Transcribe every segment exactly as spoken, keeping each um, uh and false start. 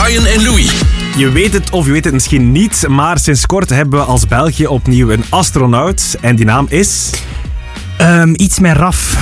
Ryan en Louis. Je weet het of je weet het misschien niet, maar sinds kort hebben we als België opnieuw een astronaut. En die naam is... Um, iets met Raf.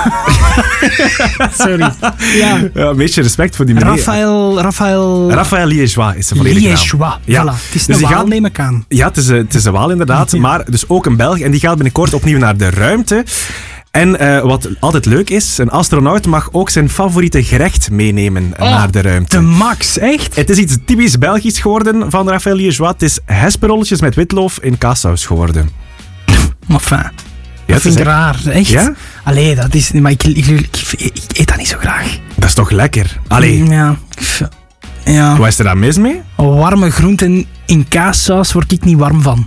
Sorry. Ja. Ja, een beetje respect voor die meneer. Raphaël... Raphaël... Raphaël Liégeois is de volledige naam. Liégeois, Ja. voilà. Het is Dus een die waal, gaat- neem ik aan. Ja, het is, een- het is een Waal inderdaad, Ja. maar dus ook een Belg. En die gaat binnenkort opnieuw naar de ruimte. En eh, wat altijd leuk is, een astronaut mag ook zijn favoriete gerecht meenemen naar de ruimte. De max, echt? Het is iets typisch Belgisch geworden van Raphaël Liégeois. Het is hesperolletjes met witloof in kaassaus geworden. Enfin, Ja, dat het vind is ik echt- raar. Echt? Ja? Allee, dat is... Maar ik, ik, ik, ik, ik eet dat niet zo graag. Dat is toch lekker? Allee, Ja. Ja. wat is er dan mis mee? Warme groenten in kaassaus word ik niet warm van.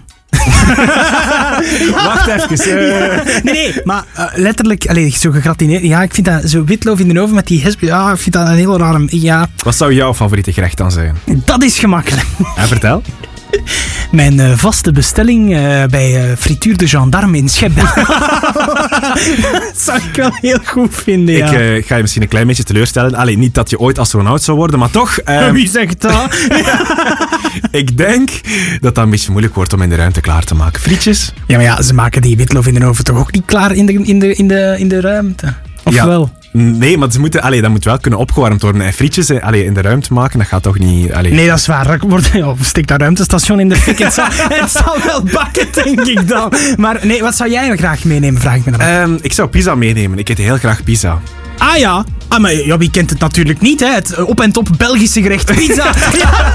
Wacht even. eh. Nee, nee, maar uh, letterlijk, allee, zo gegratineerd. Ja, ik vind dat zo witloof in de oven met die hesp. Ja, ik vind dat een heel rare. Ja, Wat zou jouw favoriete gerecht dan zijn? dat is gemakkelijk. En vertel. Mijn uh, vaste bestelling uh, bij uh, Frituur de Gendarme in Schep. Dat zou ik wel heel goed vinden, ja. Ik eh, ga je misschien een klein beetje teleurstellen. Allee, niet dat je ooit astronaut zou worden, maar toch. ehm, Wie zegt dat? ik denk dat dat een beetje moeilijk wordt om in de ruimte klaar te maken. Frietjes? Ja, maar ja, ze maken die witloof in de oven toch ook niet klaar in de, in de, in de, in de ruimte? Of Ja. wel? Nee, maar ze moeten, allee, dat moet wel kunnen opgewarmd worden. En frietjes eh, allee, in de ruimte maken, dat gaat toch niet... Allee. Nee, dat is waar. Dat wordt, ja, steek dat ruimtestation in de fik. Het zal, het zal wel bakken, denk ik dan. Maar nee, wat zou jij graag meenemen, vraag ik me dan. Ehm, ik zou pizza meenemen. Ik eet heel graag pizza. Ah ja, ah, maar ja, wie kent het natuurlijk niet, hè? Het op en top Belgische gerecht pizza. Ja.